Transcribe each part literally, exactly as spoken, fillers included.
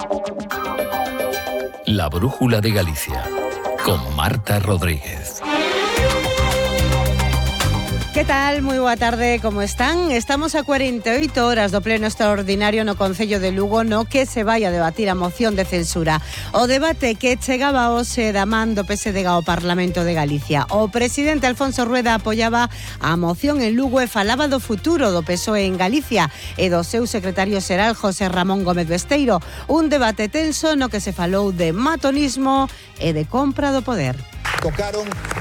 La Brújula de Galicia, con Marta Rodríguez. Que tal? Moi boa tarde, como están? Estamos a cuarenta e oito horas do pleno extraordinario no Concello de Lugo, no que se vai a debatir a moción de censura. O debate que chegaba hoxe da man do P S D G ao Parlamento de Galicia. O presidente Alfonso Rueda apoiaba a moción en Lugo e falaba do futuro do P S O E en Galicia e do seu secretario xeral José Ramón Gómez Besteiro. Un debate tenso no que se falou de matonismo e de compra do poder. Tocaron,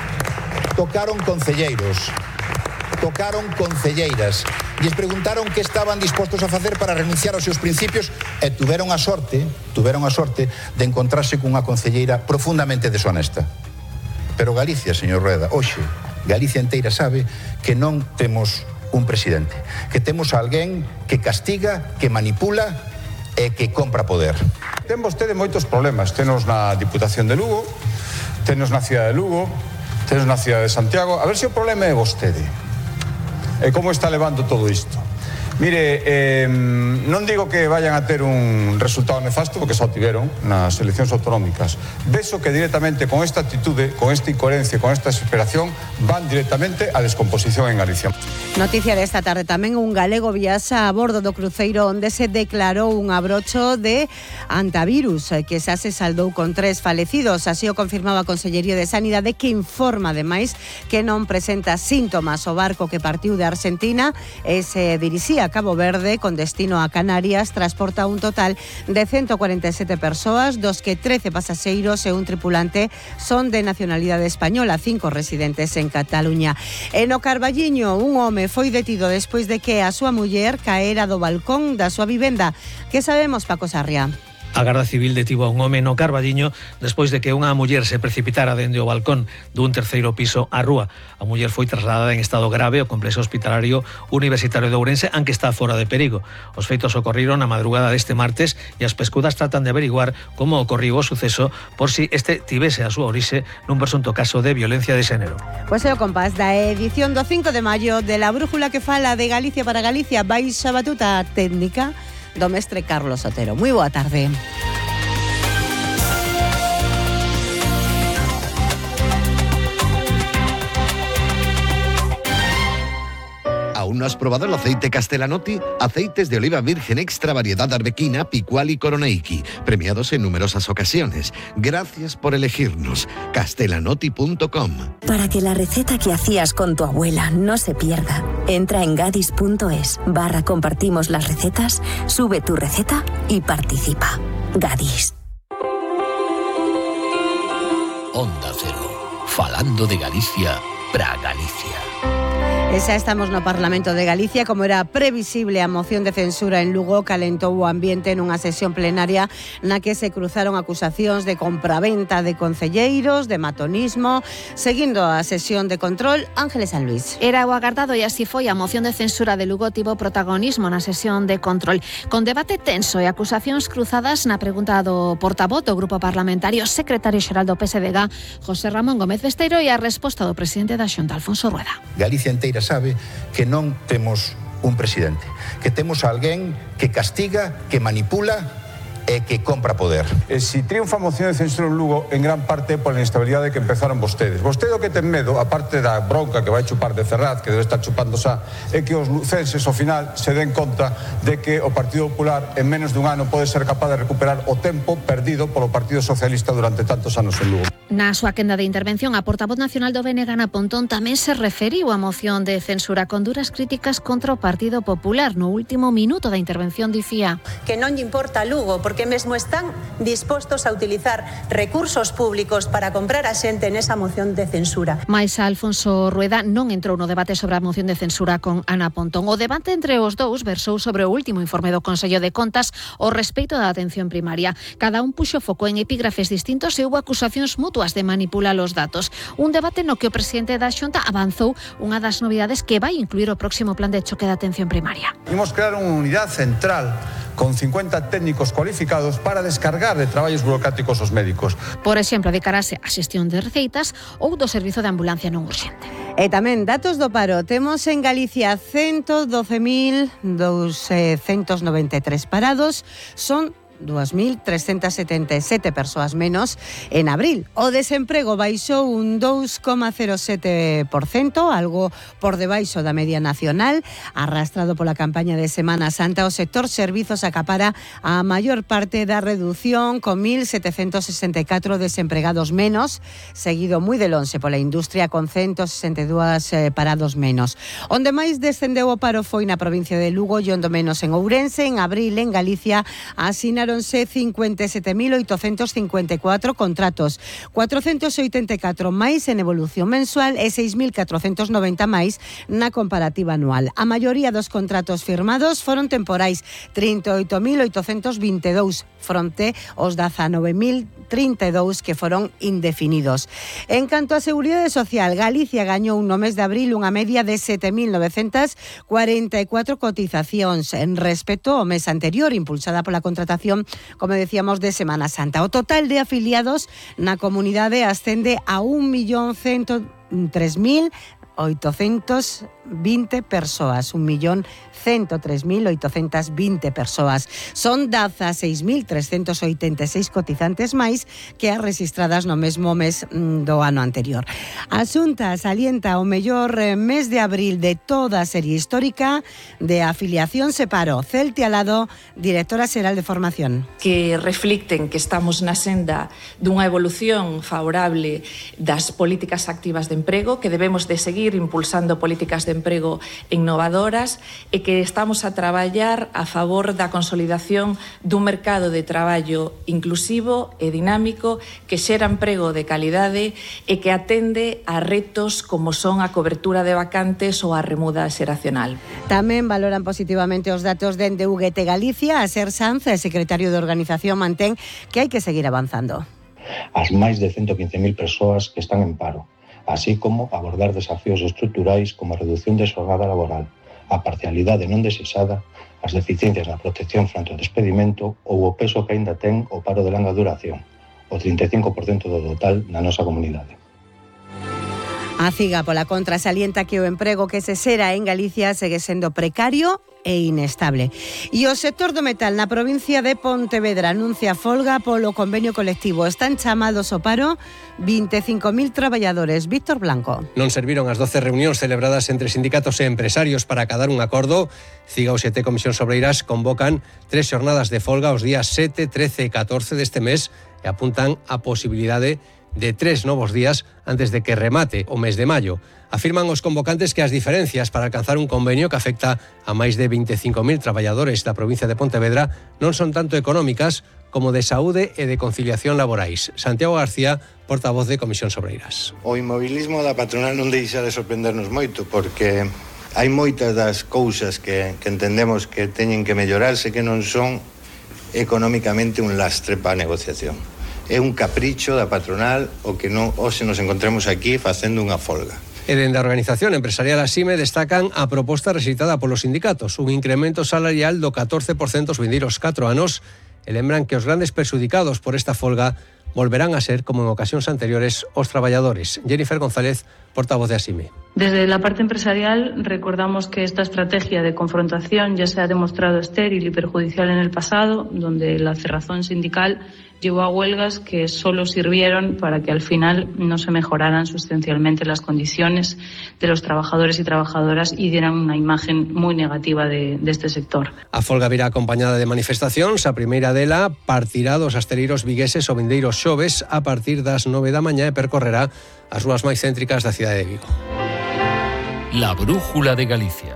tocaron concelleiros. Tocaron concelleiras e lles preguntaron que estaban dispostos a facer para renunciar aos seus principios e tuveron a sorte, tuveron a sorte de encontrarse cunha concelleira profundamente deshonesta. Pero Galicia, señor Rueda, hoxe, Galicia inteira sabe que non temos un presidente, que temos a alguén que castiga, que manipula e que compra poder. Ten vostede moitos problemas, tenos na Diputación de Lugo, tenos na cidade de Lugo, tenos na cidade de Santiago. A ver se o problema é vostede. E como está levando todo isto? Mire, eh, non digo que vayan a ter un resultado nefasto, porque xa o tiveron nas eleccións autonómicas. Vexo que directamente con esta actitude, con esta incoherencia, con esta desesperación, van directamente á descomposición en Galicia. Noticia desta tarde tamén, un galego viaxa a bordo do cruceiro onde se declarou un abrocho de antivirus que xa se saldou con tres falecidos. Así o confirmaba a Consellería de Sanidade, que informa ademais que non presenta síntomas o barco que partiu de Argentina e se dirixía a Cabo Verde con destino a Canarias. Transporta un total de ciento cuarenta e sete persoas, dos que trece pasaxeiros e un tripulante son de nacionalidade española, cinco residentes en Cataluña. E no Carballiño, un home foi detido despois de que a súa muller caera do balcón da súa vivenda. Que sabemos, Paco Sarria? A Garda Civil detivo a un home no Carballiño despois de que unha muller se precipitara dende o balcón dun terceiro piso á rúa. A muller foi trasladada en estado grave ao complexo hospitalario universitario de Ourense, aunque está fora de perigo. Os feitos ocorriron na madrugada deste martes e as pescudas tratan de averiguar como ocorriu o suceso por si este tivese a súa orixe nun presunto caso de violencia de xénero. Pois é o compás da edición do cinco de maio de La Brújula, que fala de Galicia para Galicia. Baixa batuta técnica do mestre Carlos Otero. Moi boa tarde. ¿Aún no has probado el aceite Castellanotti? Aceites de oliva virgen extra variedad arbequina, picual y coroneiki, premiados en numerosas ocasiones. Gracias por elegirnos. castellanotti punto com. Para que la receta que hacías con tu abuela no se pierda, entra en gadis punto es barra compartimos las recetas, sube tu receta y participa. Gadis. Onda Cero, falando de Galicia para Galicia. E xa estamos no Parlamento de Galicia. Como era previsible, a moción de censura en Lugo calentou o ambiente nunha sesión plenaria na que se cruzaron acusacións de compraventa de concelleiros, de matonismo. Seguindo a sesión de control, Ángeles San Luis. Era o agardado e así foi. A moción de censura de Lugo tivo protagonismo na sesión de control, con debate tenso e acusacións cruzadas na pregunta do portavoz do Grupo Parlamentario, secretario xeral do P S D G, José Ramón Gómez Besteiro, e a resposta do presidente da Xunta, Alfonso Rueda. Galicia inteira sabe que non temos un presidente, que temos a alguén que castiga, que manipula e que compra poder. E se triunfa a moción de censura en Lugo, en gran parte pola inestabilidade que empezaron vostedes. Vostede o que ten medo, aparte da bronca que vai chupar de Ferraz, que debe estar chupando xa, é que os lucenses ao final se den conta de que o Partido Popular en menos dun ano pode ser capaz de recuperar o tempo perdido polo Partido Socialista durante tantos anos en Lugo. Na súa quenda de intervención, a portavoz nacional do B N G, Ana Pontón, tamén se referiu á moción de censura con duras críticas contra o Partido Popular. No último minuto da intervención dicía que non lle importa Lugo, porque mesmo están dispostos a utilizar recursos públicos para comprar a xente nesa moción de censura. Mais Alfonso Rueda non entrou no debate sobre a moción de censura con Ana Pontón. O debate entre os dous versou sobre o último informe do Consello de Contas ao respeito da atención primaria. Cada un puxo foco en epígrafes distintos e houbo acusacións mutuas de manipular os datos. Un debate no que o presidente da Xunta avanzou unha das novidades que vai incluir o próximo plan de choque de atención primaria. Imos crear unha unidade central con cincuenta técnicos cualificados para descargar de traballos burocráticos os médicos. Por exemplo, dedicarase á xestión de receitas ou do servizo de ambulancia non urxente. E tamén datos do paro. Temos en Galicia ciento doce mil douscentos noventa e tres parados. Son dúas mil trescentas setenta e sete persoas menos en abril. O desemprego baixou un dous coma cero sete por cento, algo por debaixo da media nacional, arrastrado pola campaña de Semana Santa. O sector servizos acapara a maior parte da redución, con mil setecentos sesenta e catro desempregados menos, seguido moi de lonxe pola industria, con ciento sesenta e dous eh, parados menos. Onde máis descendeu o paro foi na provincia de Lugo e onde menos en Ourense. En abril, en Galicia, asináronse cincuenta e sete mil oitocentos cincuenta e catro contratos, cuatrocentos oitenta e catro máis en evolución mensual e seis mil catrocentos noventa máis na comparativa anual. A maioría dos contratos firmados foron temporais, trinta e oito mil oitocentos vinte e dous, fronte aos dezanove mil trinta e dous que foron indefinidos. En canto á Seguridade Social, Galicia gañou no mes de abril unha media de sete mil novecentas cuarenta e catro cotizacións en respecto ao mes anterior, impulsada pola contratación, como decíamos, de Semana Santa. O total de afiliados na comunidade ascende a un millón ciento tres mil oitocentos vinte persoas, un millón ciento tres mil oitocentos vinte persoas. Son dezaseis mil trescentos oitenta e seis cotizantes máis que as registradas no mesmo mes do ano anterior. A Xunta salienta o mellor mes de abril de toda a serie histórica de afiliación se paro. Celti Alado, directora xeral de Formación. Que reflicten que estamos na senda dunha evolución favorable das políticas activas de emprego, que debemos de seguir impulsando políticas de emprego innovadoras e que estamos a traballar a favor da consolidación dun mercado de traballo inclusivo e dinámico que xera emprego de calidade e que atende a retos como son a cobertura de vacantes ou a remuda xeracional. Tamén valoran positivamente os datos dende U G T Galicia. A Ser Sanz, el secretario de organización, mantén que hai que seguir avanzando. As máis de ciento quince mil persoas que están en paro, así como abordar desafíos estruturais como a reducción de xornada laboral, a parcialidade non desexada, as deficiencias na protección fronte ao despedimento ou o peso que aínda ten o paro de longa duración, o trinta e cinco por cento do total na nosa comunidade. A CIGA, pola contra, salienta que o emprego que se xera en Galicia segue sendo precario e inestable. E o sector do metal na provincia de Pontevedra anuncia folga polo convenio colectivo. Están chamados ao paro vinte e cinco mil traballadores. Víctor Blanco. Non serviron as doce reunións celebradas entre sindicatos e empresarios para acadar un acordo. CIGA, O S T e Comisións Obreiras convocan tres xornadas de folga os días sete, trece e catorce deste mes e apuntan a posibilidade de tres novos días antes de que remate o mes de maio. Afirman os convocantes que as diferencias para alcanzar un convenio que afecta a máis de vinte e cinco mil traballadores da provincia de Pontevedra non son tanto económicas como de saúde e de conciliación laborais. Santiago García, portavoz de Comisións Obreiras. O inmobilismo da patronal non deixa de sorprendernos moito, porque hai moitas das cousas que, que entendemos que teñen que mellorarse que non son económicamente un lastre para a negociación. É un capricho da patronal o que non hoxe nos encontremos aquí facendo unha folga. E dende a organización empresarial Asime destacan a proposta rexeitada polos sindicatos, un incremento salarial do catorce por cento os vindeiros catro anos, e lembran que os grandes perxudicados por esta folga volverán a ser, como en ocasións anteriores, os traballadores. Jennifer González, portavoz de Asime. Desde la parte empresarial recordamos que esta estrategia de confrontación ya se ha demostrado estéril y perjudicial en el pasado, donde la cerrazón sindical llevó a huelgas que solo sirvieron para que al final no se mejoraran sustancialmente las condiciones de los trabajadores y trabajadoras y dieran una imagen muy negativa de, de este sector. A folga virá acompañada de manifestacións. A primeira dela partirá dos astereiros vigueses o vindeiros xoves a partir das nove da mañá e percorrerá as rúas máis céntricas da cidade de Vigo. La Brújula de Galicia.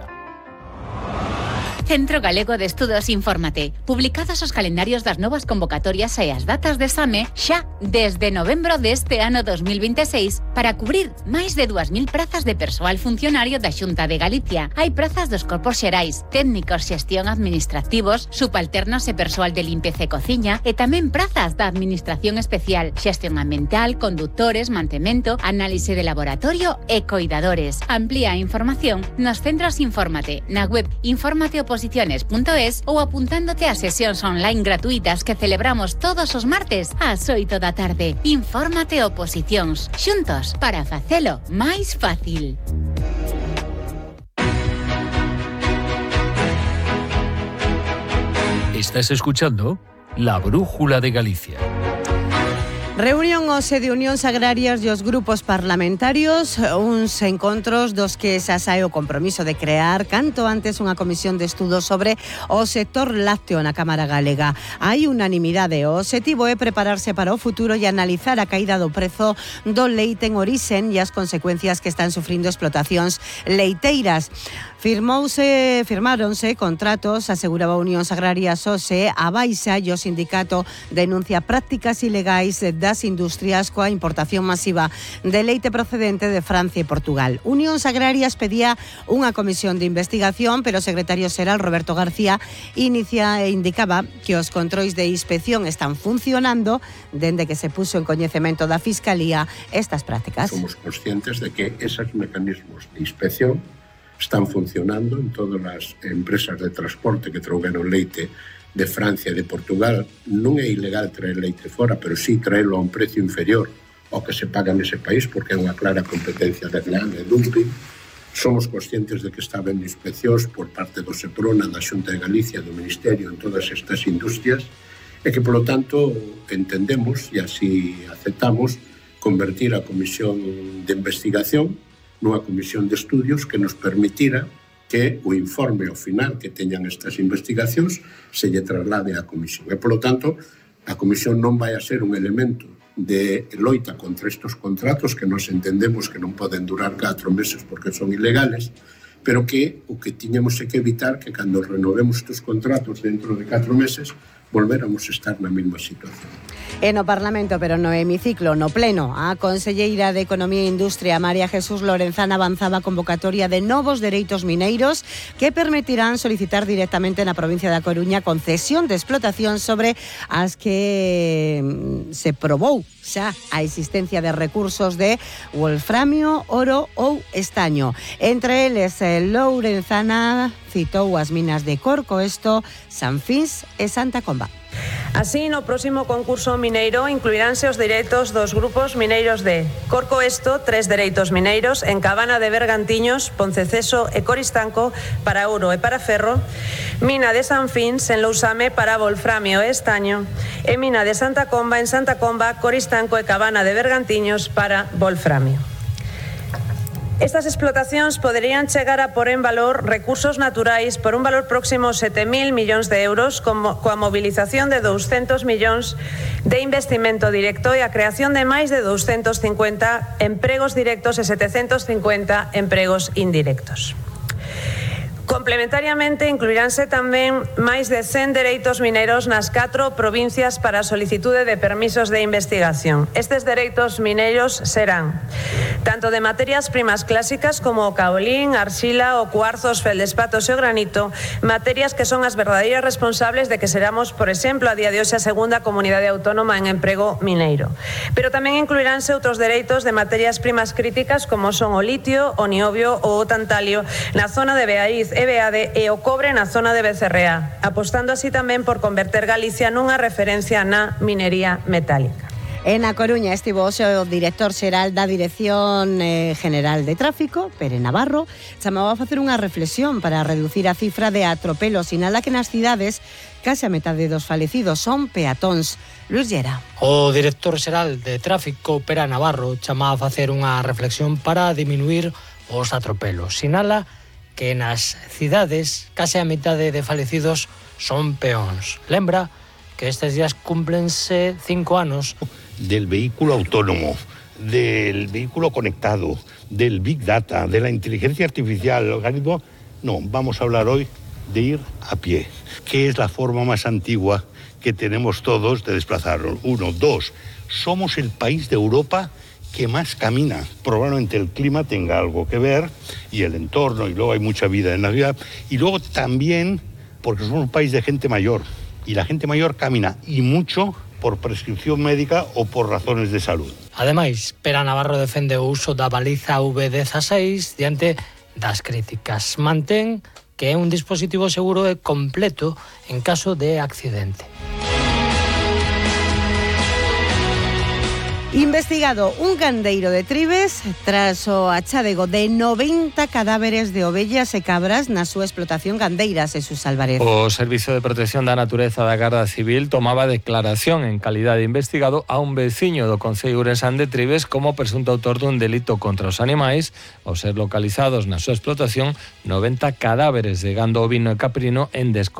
Centro Galego de Estudos Infórmate. Publicados os calendarios das novas convocatorias e as datas de exame xa desde novembro deste ano dos mil vinte e seis para cubrir máis de dúas mil prazas de persoal funcionario da Xunta de Galicia. Hai prazas dos corpos xerais, técnicos, xestión administrativos, subalternos e persoal de limpeza e cociña e tamén prazas da Administración Especial, xestión ambiental, condutores, mantemento, análise de laboratorio e coidadores. Amplía a información nos centros Infórmate, na web informateoposiciones punto es ou apuntándote a sesións online gratuitas que celebramos todos os martes ás oito da tarde. Infórmate Oposicións, xuntos para facelo máis fácil. Estás escuchando La brújula de Galicia. Reunión hoxe de Unións Agrarias e os grupos parlamentarios, uns encontros dos que xa sae o compromiso de crear canto antes unha comisión de estudo sobre o sector lácteo na Cámara Galega. Hai unanimidade, o obxectivo é prepararse para o futuro e analizar a caída do prezo do leite en orixen e as consecuencias que están sufrindo explotacións leiteiras. Firmouse, firmáronse contratos, aseguraba Unións Agrarias hoxe, a Baixa e o sindicato denuncia prácticas ilegais das industrias coa importación masiva de leite procedente de Francia e Portugal. Unións Agrarias pedía unha comisión de investigación, pero o secretario xeral Roberto García inicia e indicaba que os controis de inspección están funcionando dende que se puso en coñecemento da Fiscalía estas prácticas. Somos conscientes de que esos mecanismos de inspección están funcionando en todas as empresas de transporte que trouxeron leite de Francia e de Portugal. Non é ilegal traer leite fora, pero sí traerlo a un precio inferior ao que se paga nese país, porque é unha clara competencia desleal e dumping. Somos conscientes de que está habendo inspeccións por parte do SEPRONA, da Xunta de Galicia, do Ministerio, en todas estas industrias, e que, polo tanto, entendemos, e así aceptamos, convertir a Comisión de Investigación nunha comisión de estudios que nos permitira que o informe ao final que teñan estas investigacións se lle traslade á comisión. E, polo tanto, a comisión non vai a ser un elemento de loita contra estes contratos que nos entendemos que non poden durar catro meses porque son ilegales, pero que o que tiñamos é que evitar que cando renovemos estes contratos dentro de catro meses volvéramos a estar na mesma situación. E no Parlamento, pero no hemiciclo, no pleno, a conselleira de Economía e Industria, María Jesús Lorenzana, avanzaba a convocatoria de novos dereitos mineiros que permitirán solicitar directamente na provincia da Coruña concesión de explotación sobre as que se probou xa a existencia de recursos de wolframio, oro ou estaño. Entre eles, Lorenzana citou as minas de Corcoesto, San Fins e Santa Comba. Así, no próximo concurso mineiro incluiránse os dereitos dos grupos mineiros de Corcoesto, tres dereitos mineiros, en Cabana de Bergantiños, Ponceceso e Coristanco para ouro e para ferro, mina de San Fins en Lousame para wolframio e estaño e mina de Santa Comba en Santa Comba, Coristanco e Cabana de Bergantiños para wolframio. Estas explotacións poderían chegar a por en valor recursos naturais por un valor próximo aos sete mil millóns de euros, como, coa mobilización de douscentos millóns de investimento directo e a creación de máis de douscentos cincuenta empregos directos e setecentos cincuenta empregos indirectos. Complementariamente, incluiránse tamén máis de cen dereitos mineiros nas catro provincias para a solicitude de permisos de investigación. Estes dereitos mineiros serán tanto de materias primas clásicas como o caolín, arxila, o cuarzo, os feldespatos e o granito, materias que son as verdadeiras responsables de que seramos, por exemplo, a día de hoxe a segunda comunidade autónoma en emprego mineiro. Pero tamén incluiránse outros dereitos de materias primas críticas como son o litio, o niobio ou o tantalio na zona de Beaiz e Beade e o cobre na zona de Becerrea, apostando así tamén por converter Galicia nunha referencia na minería metálica. En A Coruña estivo hoxe o director xeral da Dirección eh, General de Tráfico, Pere Navarro, chamaba a facer unha reflexión para reducir a cifra de atropelos, sinala que nas cidades case a metade dos falecidos son peatóns. Luis Llera. O director xeral de Tráfico, Pere Navarro, chamaba a facer unha reflexión para diminuir os atropelos. Sinala que nas cidades case a metade de falecidos son peóns. Lembra que estes días cúmplense cinco anos del vehículo autónomo, del vehículo conectado, del Big Data, de la inteligencia artificial, el algoritmo. No, vamos a hablar hoy de ir a pie, que es la forma más antigua que tenemos todos de desplazarnos. Uno, dos, somos el país de Europa que más camina. Probablemente el clima tenga algo que ver y el entorno, y luego hay mucha vida en la ciudad. Y luego también porque somos un país de gente mayor, y la gente mayor camina, y mucho por prescripción médica ou por razones de salud. Ademais, Pere Navarro defende o uso da baliza V dieciséis diante das críticas. Mantén que é un dispositivo seguro e completo en caso de accidente. Investigado un gandeiro de Tribes tras o achadego de noventa cadáveres de ovellas e cabras na súa explotación gandeira, Jesús Álvarez. O Servicio de Protección da Natureza da Garda Civil tomaba declaración en calidad de investigado a un veciño do concello ourensán de Tribes como presunto autor dun delito contra os animais, ao ser localizados na súa explotación noventa cadáveres de gando ovino e caprino en descomposición.